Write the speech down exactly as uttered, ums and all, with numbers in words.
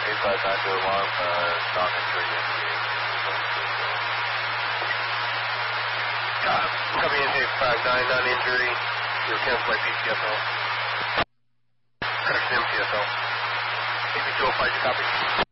eight five nine to alarm, uh, non-injury N P A. Got it. Copy N P A eight five nine, non-injury. You're canceled by P C S L. Correction M T S L. A P two oh five, you copy.